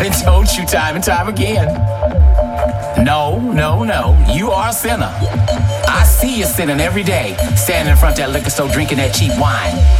done told you time and time again. No, no, no. You are a sinner. I see you sinning every day, standing in front of that liquor store drinking that cheap wine.